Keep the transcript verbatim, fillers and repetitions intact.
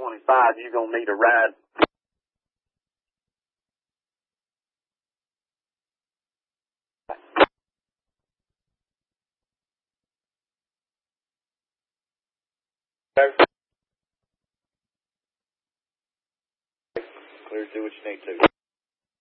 twenty-five, you're going to need a ride. Clear, do what you need to.